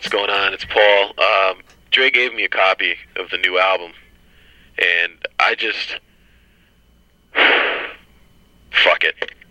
going on? It's Paul. Dre gave me a copy of the new album, and I just... fuck it.